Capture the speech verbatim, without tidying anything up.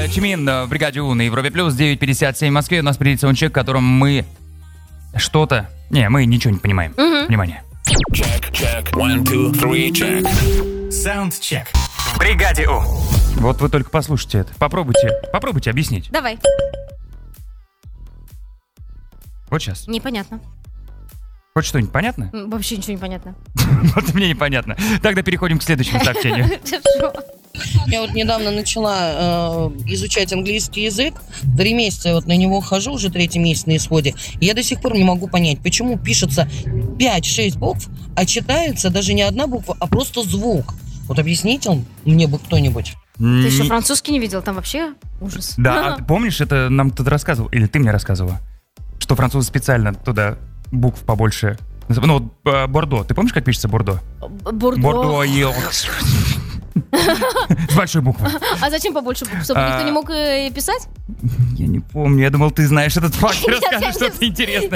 Чимин в бригаде У на Европе Плюс, девять пятьдесят семь в Москве. У нас придет саундчек, в котором мы что-то... Не, мы ничего не понимаем. Угу. Внимание. Check, check, one, two, three, check. Soundcheck. В бригаде У. Вот вы только послушайте это. Попробуйте, попробуйте объяснить. Давай. Вот сейчас. Непонятно. Хоть что-нибудь понятно? М, Вообще ничего не понятно. Вот мне непонятно. Тогда переходим к следующему сообщению. Хорошо. Я вот недавно начала э, изучать английский язык. Три месяца я вот на него хожу, уже третий месяц на исходе. И я до сих пор не могу понять, почему пишется пять-шесть букв, а читается даже не одна буква, а просто звук. Вот объясните он мне бы кто-нибудь. Ты еще Не- французский не видел? Там вообще ужас. Да, а ты помнишь, это нам кто-то рассказывал, или ты мне рассказывала, что французы специально туда букв побольше... Ну, вот, э, Бордо. Ты помнишь, как пишется Бордо? Б- Бордо. Бордо и... С большой буквы. А зачем побольше букв? Чтобы А. никто не мог э, писать? Я не помню, я думал, ты знаешь этот факт. Нет, Расскажи я не что-то интересное.